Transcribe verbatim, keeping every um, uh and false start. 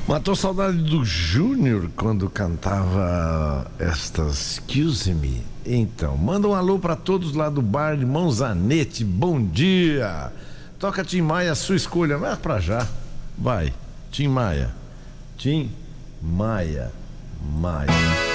Matou saudade do Júnior quando cantava estas Excuse Me. Então, manda um alô pra todos lá do bar de Monzanete. Bom dia. Toca Tim Maia, sua escolha. Vai pra já. Vai. Tim Maia. Tim Maia. Maia.